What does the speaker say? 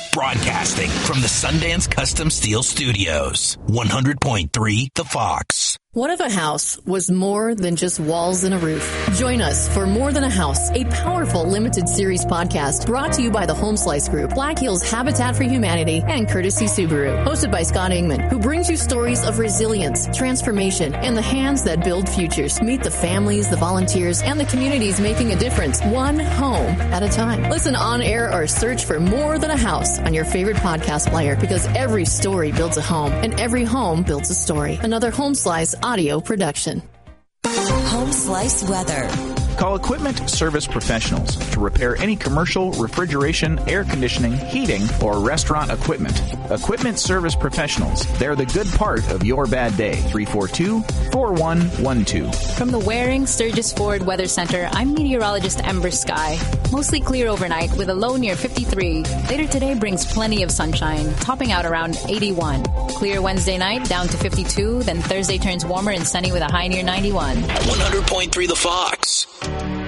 Broadcasting from the Sundance Custom Steel Studios. 100.3 The Fox. What if a house was more than just walls and a roof? Join us for More Than a House, a powerful limited series podcast brought to you by the Home Slice Group, Black Hills Habitat for Humanity, and Courtesy Subaru. Hosted by Scott Ingman, who brings you stories of resilience, transformation, and the hands that build futures. Meet the families, the volunteers, and the communities making a difference, one home at a time. Listen on air or search for More Than a House on your favorite podcast player, because every story builds a home, and every home builds a story. Another Home Slice audio production. Home Slice weather. Call Equipment Service Professionals to repair any commercial, refrigeration, air conditioning, heating, or restaurant equipment. Equipment Service Professionals. They're the good part of your bad day. 342-4112. From the Waring Sturgis Ford Weather Center, I'm meteorologist Ember Sky. Mostly clear overnight with a low near 53. Later today brings plenty of sunshine, topping out around 81. Clear Wednesday night down to 52. Then Thursday turns warmer and sunny with a high near 91. 100.3 The Fox.